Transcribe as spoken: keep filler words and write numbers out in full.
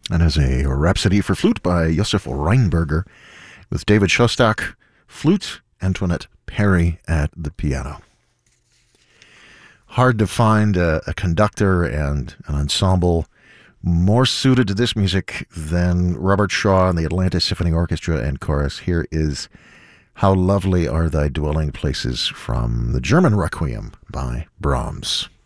And as a Rhapsody for Flute by Josef Reinberger, with David Shostak, flute, Antoinette Perry at the piano. Hard to find a, a conductor and an ensemble more suited to this music than Robert Shaw and the Atlanta Symphony Orchestra and Chorus. Here is How Lovely Are Thy Dwelling Places from the German Requiem by Brahms.